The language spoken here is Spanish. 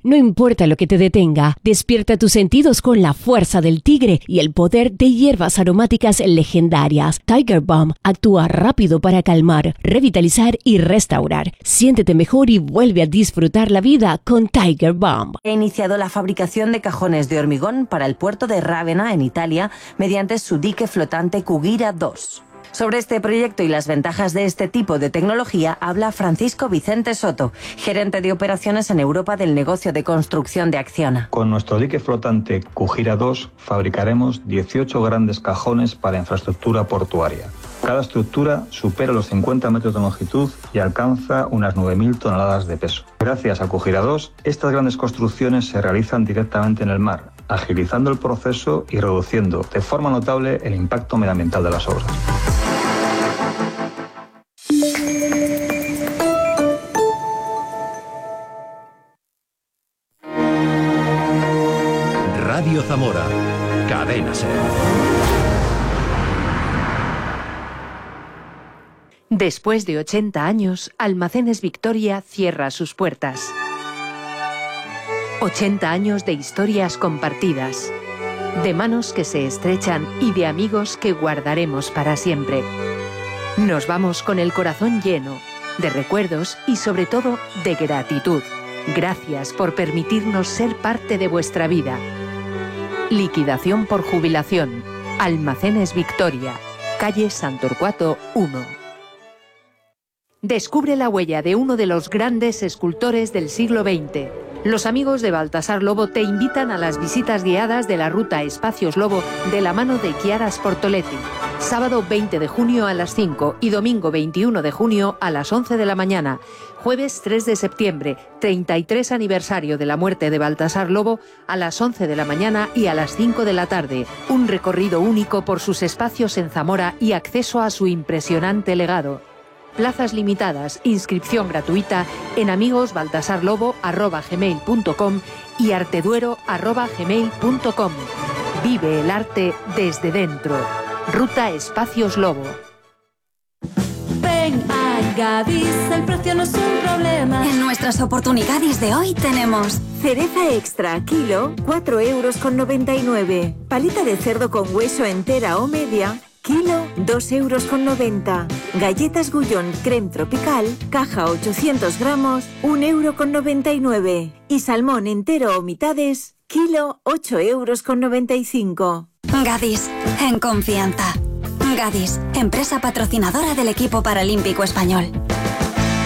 No importa lo que te detenga, despierta tus sentidos con la fuerza del tigre y el poder de hierbas aromáticas legendarias. Tiger Balm actúa rápido para calmar, revitalizar y restaurar. Siéntete mejor y vuelve a disfrutar la vida con Tiger Balm. He iniciado la fabricación de cajones de hormigón para el puerto de Rávena, en Italia, mediante su dique flotante Cugira 2. Sobre este proyecto y las ventajas de este tipo de tecnología habla Francisco Vicente Soto, gerente de operaciones en Europa del negocio de construcción de Acciona. Con nuestro dique flotante Cugira 2 fabricaremos 18 grandes cajones para infraestructura portuaria. Cada estructura supera los 50 metros de longitud y alcanza unas 9.000 toneladas de peso. Gracias a Cugira 2, estas grandes construcciones se realizan directamente en el mar, agilizando el proceso y reduciendo de forma notable el impacto medioambiental de las obras. Radio Zamora, Cadena SER. Después de 80 años, Almacenes Victoria cierra sus puertas. 80 años de historias compartidas, de manos que se estrechan y de amigos que guardaremos para siempre. Nos vamos con el corazón lleno de recuerdos y sobre todo de gratitud. Gracias por permitirnos ser parte de vuestra vida. Liquidación por jubilación. Almacenes Victoria, calle Santorcuato 1. Descubre la huella de uno de los grandes escultores del siglo XX. Los amigos de Baltasar Lobo te invitan a las visitas guiadas de la ruta Espacios Lobo de la mano de Chiara Sportoletti. Sábado 20 de junio a las 5 y domingo 21 de junio a las 11 de la mañana. Jueves 3 de septiembre, 33 aniversario de la muerte de Baltasar Lobo, a las 11 de la mañana y a las 5 de la tarde. Un recorrido único por sus espacios en Zamora y acceso a su impresionante legado. Plazas limitadas, inscripción gratuita en amigosbaltasarlobo@gmail.com y arteduero@gmail.com. Vive el arte desde dentro. Ruta Espacios Lobo. Ven a Gadis, el precio no es un problema. En nuestras oportunidades de hoy tenemos cereza extra, kilo, 4,99 €. Paleta de cerdo con hueso entera o media, kilo, 2,90 €. Galletas Gullón creme tropical, caja 800 gramos, 1,99 €. Y salmón entero o mitades, kilo, 8,95 €. Gadis, en confianza. Gadis, empresa patrocinadora del equipo paralímpico español.